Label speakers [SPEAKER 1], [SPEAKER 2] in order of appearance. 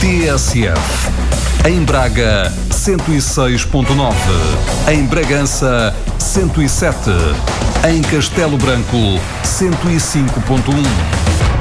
[SPEAKER 1] TSF. Em Braga, 106.9. Em Bragança, 107. Em Castelo Branco, 105.1.